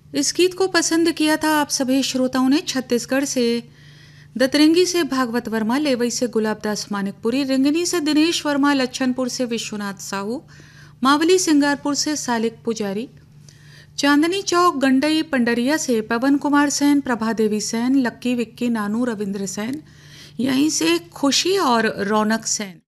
इस गीत को पसंद किया था आप सभी श्रोताओं ने छत्तीसगढ़ से दतरंगी से भागवत वर्मा, लेवई से गुलाबदास मानिकपुरी, रिंगनी से दिनेश वर्मा, लच्छनपुर से विश्वनाथ साहू, मावली सिंगारपुर से सालिक पुजारी, चांदनी चौक गंडई पंडरिया से पवन कुमार सेन, प्रभा देवी सेन, लक्की विक्की नानू रविंद्र सेन, यहीं से खुशी और रौनक सेन।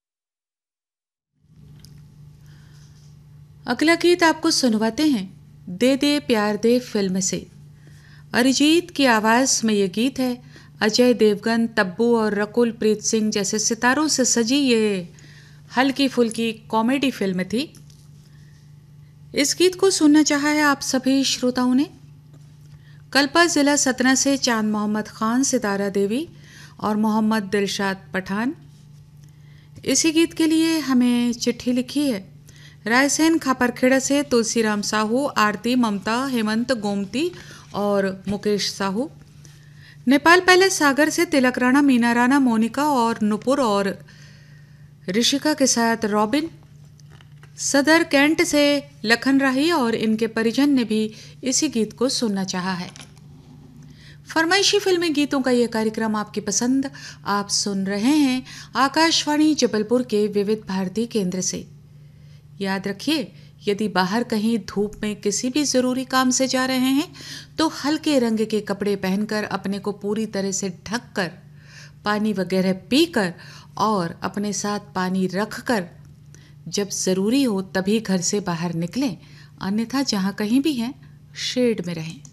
अगला गीत आपको सुनवाते हैं दे दे प्यार दे फिल्म से। अरिजीत की आवाज़ में ये गीत है। अजय देवगन, तब्बू और रकुल प्रीत सिंह जैसे सितारों से सजी ये हल्की फुल्की कॉमेडी फिल्म थी। इस गीत को सुनना चाहा है आप सभी श्रोताओं ने। कल्पा ज़िला सतना से चांद मोहम्मद ख़ान, सितारा देवी और मोहम्मद दिलशाद पठान इसी गीत के लिए हमें चिट्ठी लिखी है। रायसेन खापरखेड़ा से तुलसीराम साहू, आरती, ममता, हेमंत, गोमती और मुकेश साहू। नेपाल पैलेस सागर से तिलक राणा, मीना राणा, मोनिका और नुपुर और ऋषिका के साथ रॉबिन। सदर कैंट से लखन राही और इनके परिजन ने भी इसी गीत को सुनना चाहा है। फरमाइशी फिल्मी गीतों का यह कार्यक्रम आपकी पसंद आप सुन रहे हैं आकाशवाणी जबलपुर के विविध भारती केंद्र से। याद रखिए, यदि बाहर कहीं धूप में किसी भी ज़रूरी काम से जा रहे हैं तो हल्के रंग के कपड़े पहनकर अपने को पूरी तरह से ढककर, पानी वगैरह पीकर और अपने साथ पानी रखकर जब ज़रूरी हो तभी घर से बाहर निकलें, अन्यथा जहाँ कहीं भी हैं शेड में रहें।